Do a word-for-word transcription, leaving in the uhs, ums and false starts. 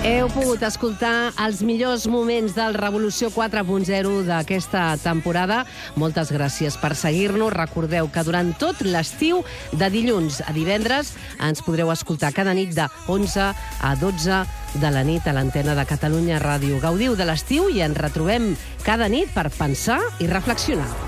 Heu pogut escoltar els millors moments del Revolució quatre punt zero d'aquesta temporada. Moltes gràcies per seguir-nos. Recordeu que durant tot l'estiu, de dilluns a divendres, ens podreu escoltar cada nit de onze a dotze de la nit a l'antena de Catalunya Ràdio. Gaudiu de l'estiu i ens retrobem cada nit per pensar i reflexionar.